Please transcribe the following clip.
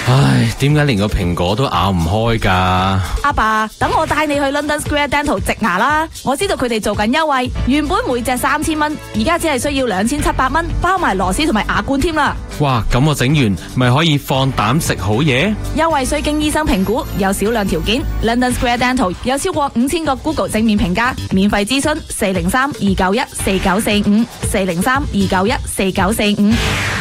唉，點解連個蘋果都咬唔開㗎？ 阿爸，等我帶你去 London Square Dental 植牙啦！我知道佢哋做緊優惠，原本每隻3000蚊，而家只係需要2700蚊，包埋螺絲同埋牙冠添啦。 哇，咁我整完咪可以放膽食好嘢？ 優惠需經醫生評估，有少量條件。London Square Dental 有超過5000個 Google 正面評價，免費諮詢403-291-4945，403-291-4945。